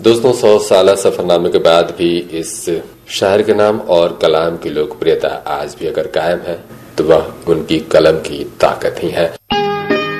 दोस्तों 100 साल सफरनामे के बाद भी इस शायर के नाम और कलाम की लोकप्रियता आज भी अगर कायम है तो वह उनकी कलम की ताकत ही है।